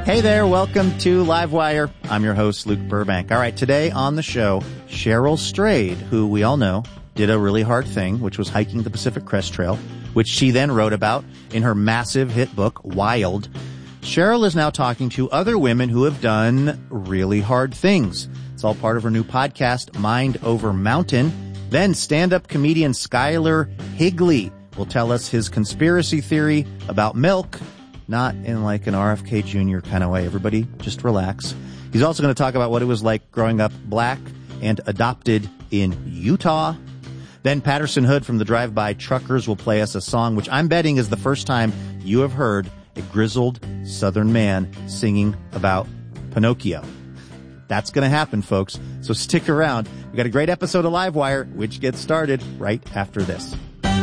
Hey there, welcome to Livewire. I'm your host, Luke Burbank. All right, today on the show, Cheryl Strayed, who we all know did a really hard thing, which was hiking the Pacific Crest Trail, which she then wrote about in her massive hit book, Wild. Cheryl is now talking to other women who have done really hard things. It's all part of her new podcast, Mind Over Mountain. Then stand-up comedian Skylar Higley will tell us his conspiracy theory about milk. Not in like an RFK Jr. kind of way. Everybody just relax. He's also going to talk about what it was like growing up black and adopted in Utah. Then Patterson Hood from the Drive-By Truckers will play us a song which I'm betting is the first time you have heard a grizzled Southern man singing about Pinocchio. That's going to happen, folks. So stick around. We got a great episode of Livewire, which gets started right after this.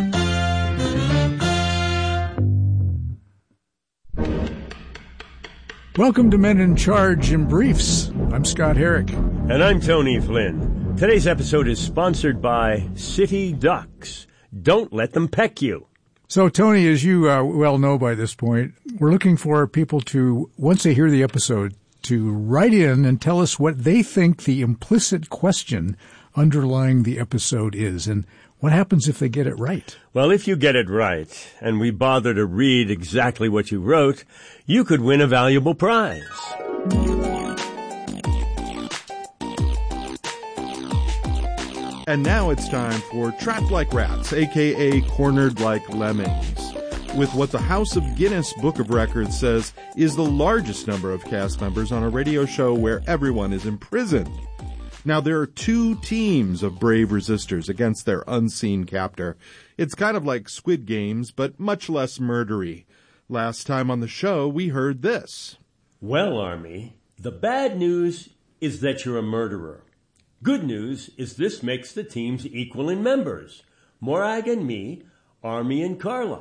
Welcome to Men in Charge in Briefs. I'm Scott Herrick. And I'm Tony Flynn. Today's episode is sponsored by City Ducks. Don't let them peck you. So, Tony, as you well know by this point, we're looking for people to, once they hear the episode, to write in and tell us what they think the implicit question underlying the episode is. And what happens if they get it right? Well, if you get it right, and we bother to read exactly what you wrote, you could win a valuable prize. And now it's time for Trapped Like Rats, a.k.a. Cornered Like Lemmings, with what the House of Guinness Book of Records says is the largest number of cast members on a radio show where everyone is imprisoned. Now, there are two teams of brave resistors against their unseen captor. It's kind of like Squid Games, but much less murdery. Last time on the show, we heard this. Well, Army, the bad news is that you're a murderer. Good news is this makes the teams equal in members. Morag and me, Army and Carla.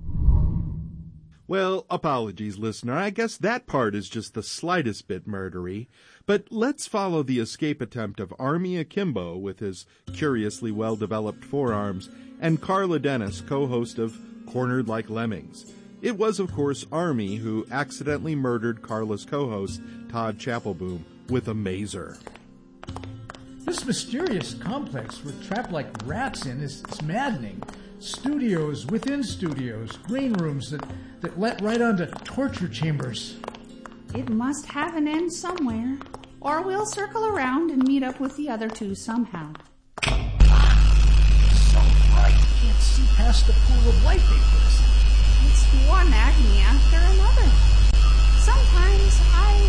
Well, apologies, listener. I guess that part is just the slightest bit murdery. But let's follow the escape attempt of Army Akimbo with his curiously well-developed forearms and Carla Dennis, co-host of Cornered Like Lemmings. It was, of course, Army who accidentally murdered Carla's co-host, Todd Chapelboom, with a mazer. This mysterious complex we're trapped like rats in is maddening. Studios within studios, green rooms that let right onto torture chambers. It must have an end somewhere, or we'll circle around and meet up with the other two somehow. So bright, can't see past the pool of light they put us in. It's one agony after another. Sometimes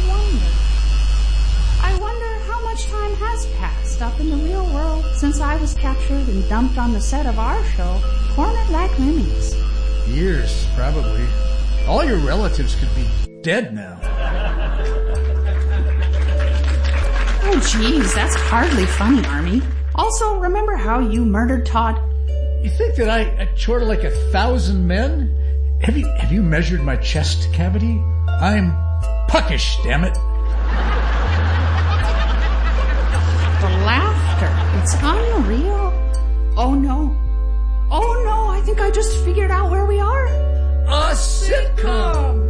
I wonder how much time has passed up in the real world since I was captured and dumped on the set of our show, Cornered Like Lemmings. Years, probably. All your relatives could be dead now. Oh, geez, that's hardly funny, Army. Also, remember how you murdered Todd? You think that I chored like 1,000 men? Have you measured my chest cavity? I'm puckish, damn it. The laughter, it's unreal. Oh no, I think I just figured out where we are. A sitcom!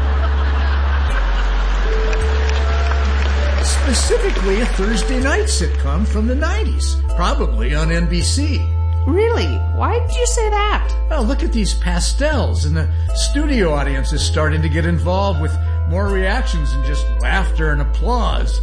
Specifically a Thursday night sitcom from the 90s, probably on NBC. Really? Why did you say that? Well, look at these pastels, and the studio audience is starting to get involved with more reactions than just laughter and applause.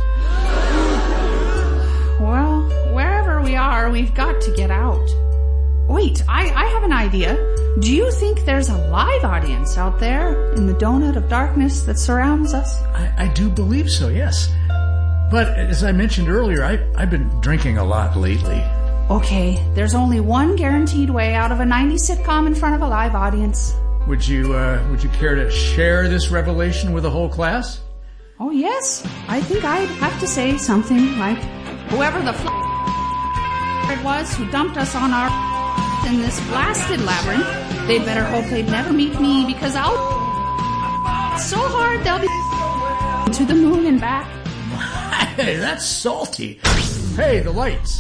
Well, wherever we are, we've got to get out. Wait, I have an idea. Do you think there's a live audience out there in the donut of darkness that surrounds us? I do believe so, yes. But as I mentioned earlier, I've been drinking a lot lately. Okay, there's only one guaranteed way out of a 90s sitcom in front of a live audience. Would you care to share this revelation with the whole class? Oh, yes. I think I'd have to say something like, whoever the it was who dumped us on our in this blasted labyrinth, they'd better hope they'd never meet me because I'll so hard they'll be to the moon and back. Hey, that's salty. Hey, the lights.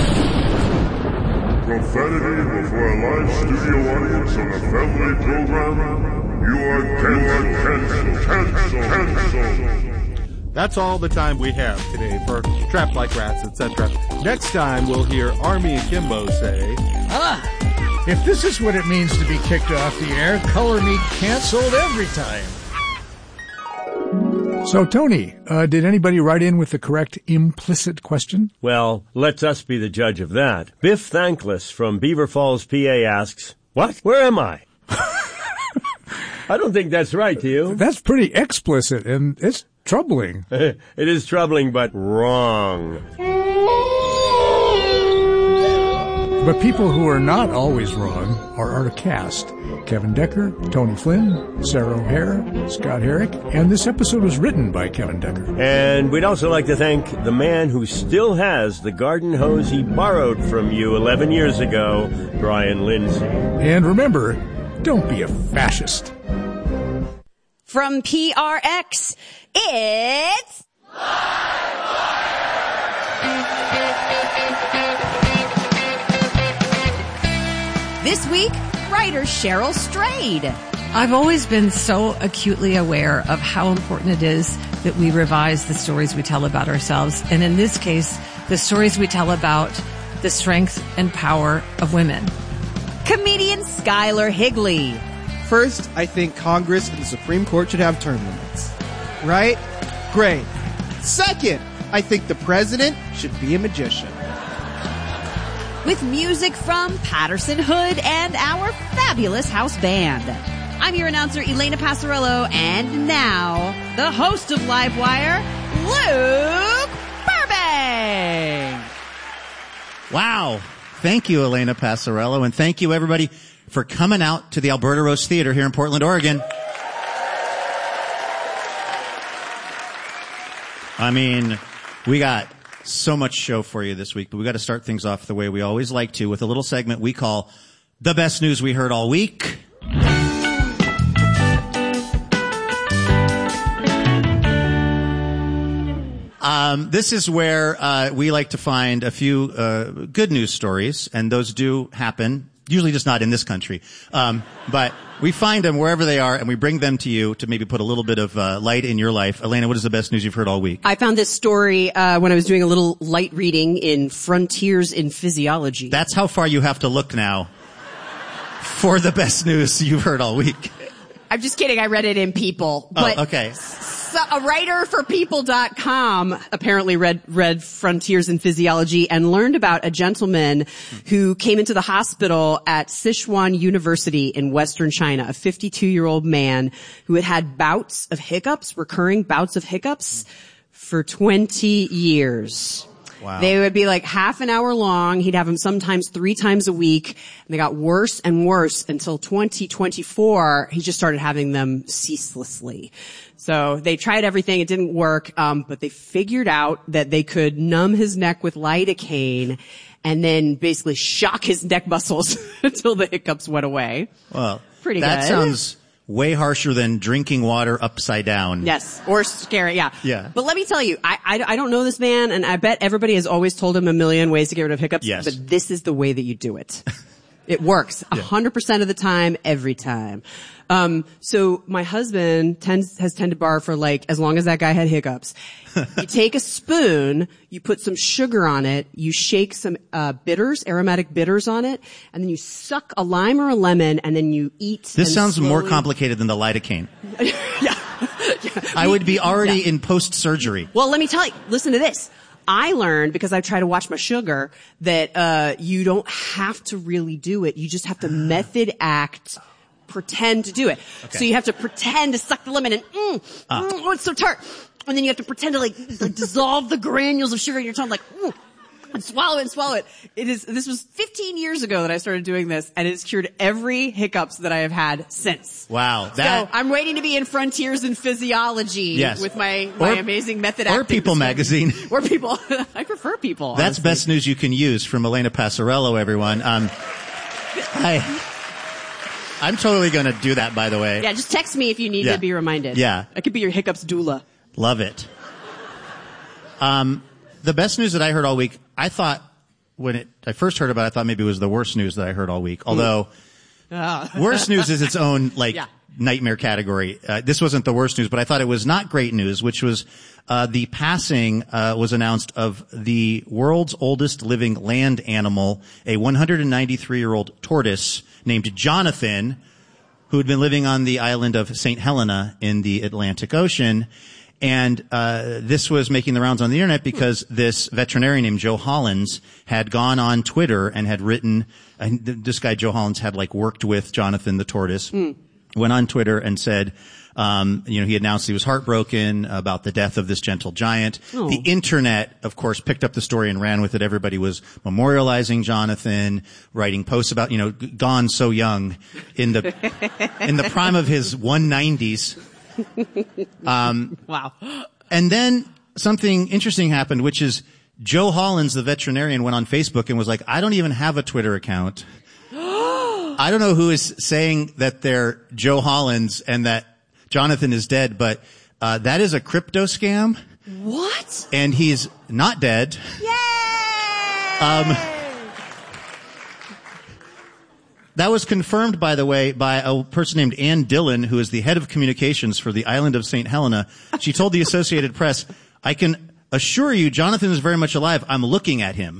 Profanity before a live studio audience on a family program? You are cancelled. That's all the time we have today for Trapped Like Rats, etc. Next time, we'll hear Army Akimbo say, If this is what it means to be kicked off the air, Color Me canceled every time. So, Tony, did anybody write in with the correct implicit question? Well, let us be the judge of that. Biff Thankless from Beaver Falls, PA asks, what? Where am I? I don't think that's right, do you? That's pretty explicit, and it's troubling. It is troubling, but wrong. But people who are not always wrong are our cast. Kevin Decker, Tony Flynn, Sarah O'Hare, Scott Herrick, and this episode was written by Kevin Decker. And we'd also like to thank the man who still has the garden hose he borrowed from you 11 years ago, Brian Lindsay. And remember, don't be a fascist. From PRX, it's... This week, writer Cheryl Strayed. I've always been so acutely aware of how important it is that we revise the stories we tell about ourselves. And in this case, the stories we tell about the strength and power of women. Comedian Skylar Higley. First, I think Congress and the Supreme Court should have term limits. Right? Great. Second, I think the president should be a magician. With music from Patterson Hood and our fabulous house band. I'm your announcer, Elena Passarello, and now, the host of Livewire, Luke Burbank. Wow. Thank you, Elena Passarello, and thank you, everybody, for coming out to the Alberta Rose Theater here in Portland, Oregon. I mean, we got so much show for you this week, but we got to start things off the way we always like to, with a little segment we call The Best News We Heard All Week. This is where we like to find a few good news stories, and those do happen. Usually just not in this country. But we find them wherever they are, and we bring them to you to maybe put a little bit of light in your life. Elena, what is the best news you've heard all week? I found this story when I was doing a little light reading in Frontiers in Physiology. That's how far you have to look now for the best news you've heard all week. I'm just kidding. I read it in People. But okay. So a writer for People.com apparently read Frontiers in Physiology and learned about a gentleman who came into the hospital at Sichuan University in Western China, a 52-year-old man who had had bouts of hiccups, recurring bouts of hiccups for 20 years. Wow. They would be like half an hour long. He'd have them sometimes 3 times a week. And they got worse and worse until 2024. He just started having them ceaselessly. So they tried everything. It didn't work. But they figured out that they could numb his neck with lidocaine and then basically shock his neck muscles until the hiccups went away. Well, pretty that good. That sounds way harsher than drinking water upside down. Yes, or scary, yeah. Yeah. But let me tell you, I don't know this man, and I bet everybody has always told him a million ways to get rid of hiccups. Yes. But this is the way that you do it. It works 100% of the time, every time. So my husband has tended to bar for like as long as that guy had hiccups. You take a spoon, you put some sugar on it, you shake some bitters, aromatic bitters on it, and then you suck a lime or a lemon, and then you eat. This sounds more complicated than the lidocaine. Yeah. I would be already in post-surgery. Well, let me tell you, listen to this. I learned, because I try to watch my sugar, that you don't have to really do it. You just have to method act, pretend to do it. Okay. So you have to pretend to suck the lemon and, oh, it's so tart. And then you have to pretend to like dissolve the granules of sugar in your tongue, like, and swallow it and swallow it. This was 15 years ago that I started doing this, and it has cured every hiccups that I have had since. Wow. So I'm waiting to be in Frontiers in Physiology with my amazing method acting. Or People magazine. Or People. I prefer People. That's honestly. best news you can use from Elena Passarello, everyone. I'm totally going to do that, by the way. Yeah, just text me if you need to be reminded. Yeah. I could be your hiccups doula. Love it. The best news that I heard all week, I thought when I first heard about it, I thought maybe it was the worst news that I heard all week. Although worst news is its own nightmare category. This wasn't the worst news, but I thought it was not great news, which was the passing was announced of the world's oldest living land animal, a 193-year-old tortoise named Jonathan, who had been living on the island of St. Helena in the Atlantic Ocean. And this was making the rounds on the internet because this veterinarian named Joe Hollins had gone on Twitter and had written, and this guy Joe Hollins had worked with Jonathan the tortoise, went on Twitter and said, he announced he was heartbroken about the death of this gentle giant. Oh. The internet, of course, picked up the story and ran with it. Everybody was memorializing Jonathan, writing posts about, gone so young in the prime of his 190s. Wow. And then something interesting happened, which is Joe Hollins, the veterinarian, went on Facebook and was like, I don't even have a Twitter account. I don't know who is saying that they're Joe Hollins and that Jonathan is dead, but that is a crypto scam. What? And he's not dead. Yay! That was confirmed, by the way, by a person named Ann Dillon, who is the head of communications for the island of St. Helena. She told the Associated Press, I can assure you Jonathan is very much alive. I'm looking at him.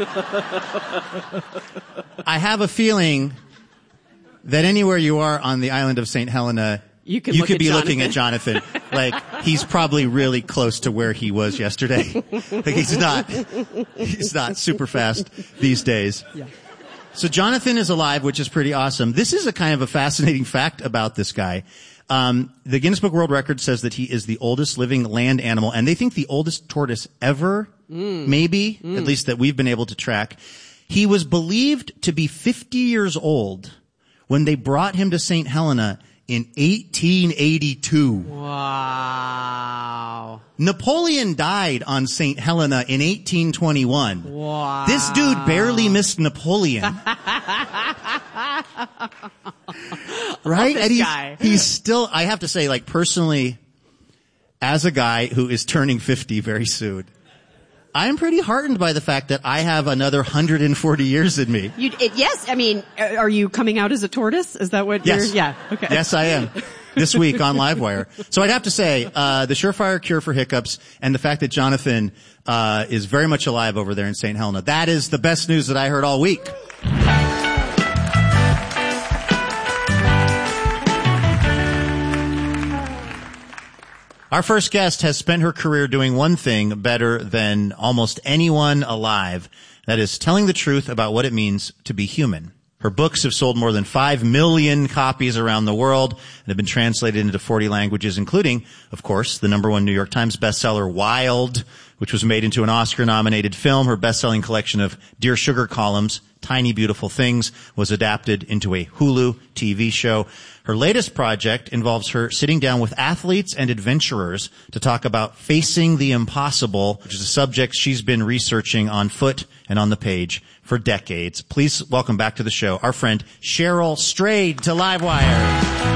I have a feeling that anywhere you are on the island of St. Helena, you could be looking at Jonathan. He's probably really close to where he was yesterday. He's not super fast these days. Yeah. So Jonathan is alive, which is pretty awesome. This is a kind of a fascinating fact about this guy. The Guinness Book World Record says that he is the oldest living land animal, and they think the oldest tortoise ever, maybe, at least that we've been able to track. He was believed to be 50 years old when they brought him to St. Helena in 1882. Wow. Napoleon died on St. Helena in 1821. Wow. This dude barely missed Napoleon. Right? And he's still, I have to say, personally, as a guy who is turning 50 very soon, I'm pretty heartened by the fact that I have another 140 years in me. Yes, I mean, are you coming out as a tortoise? Is that what yes. you're, yeah, okay. Yes, I am. This week on Livewire. So I'd have to say, the surefire cure for hiccups and the fact that Jonathan, is very much alive over there in St. Helena. That is the best news that I heard all week. Our first guest has spent her career doing one thing better than almost anyone alive. That is telling the truth about what it means to be human. Her books have sold more than 5 million copies around the world and have been translated into 40 languages, including, of course, the #1 New York Times bestseller Wild, which was made into an Oscar-nominated film. Her best-selling collection of Dear Sugar columns, Tiny Beautiful Things, was adapted into a Hulu TV show. Her latest project involves her sitting down with athletes and adventurers to talk about facing the impossible, which is a subject she's been researching on foot and on the page for decades. Please welcome back to the show our friend Cheryl Strayed to Livewire.